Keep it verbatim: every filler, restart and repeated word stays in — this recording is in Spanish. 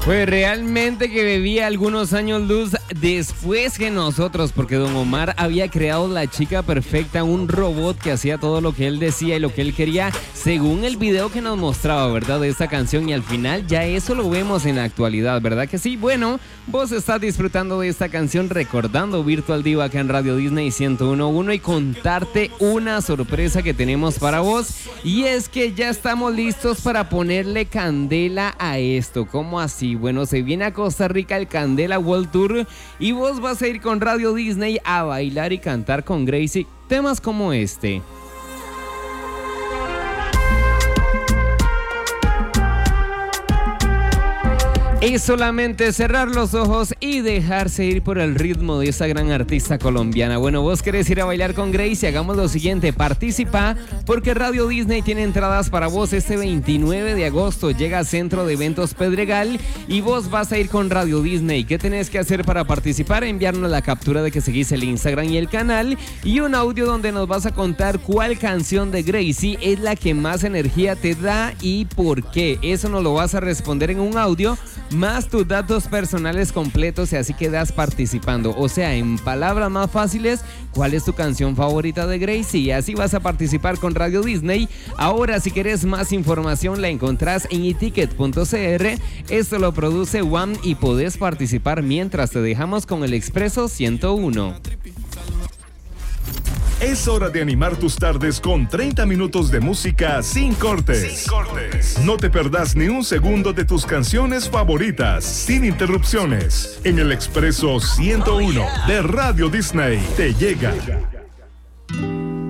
Pues realmente que bebía algunos años luz después que nosotros, porque Don Omar había creado la chica perfecta, un robot que hacía todo lo que él decía y lo que él quería, según el video que nos mostraba, ¿verdad? De esta canción, y al final ya eso lo vemos en la actualidad, ¿verdad que sí? Bueno, vos estás disfrutando de esta canción, recordando Virtual Diva acá en Radio Disney ciento uno punto uno y contarte una sorpresa que tenemos para vos, y es que ya estamos listos para ponerle candela a esto. ¿Cómo así? Bueno, se viene a Costa Rica el Candela World Tour y vos vas a ir con Radio Disney a bailar y cantar con Gracie temas como este. Es solamente cerrar los ojos y dejarse ir por el ritmo de esa gran artista colombiana. Bueno, vos querés ir a bailar con Gracie, hagamos lo siguiente, participa porque Radio Disney tiene entradas para vos este veintinueve de agosto. Llega a Centro de Eventos Pedregal y vos vas a ir con Radio Disney. ¿Qué tenés que hacer para participar? Enviarnos la captura de que seguís el Instagram y el canal y un audio donde nos vas a contar cuál canción de Gracie es la que más energía te da y por qué. Eso nos lo vas a responder en un audio más tus datos personales completos y así quedas participando. O sea, en palabras más fáciles, ¿cuál es tu canción favorita de Gracie? Y así vas a participar con Radio Disney. Ahora, si querés más información, la encontrás en eticket punto c r. Esto lo produce One y podés participar mientras te dejamos con el Expreso ciento uno. Es hora de animar tus tardes con treinta minutos de música sin cortes. Sin cortes. No te perdás ni un segundo de tus canciones favoritas, sin interrupciones. En el Expreso ciento uno de Radio Disney te llega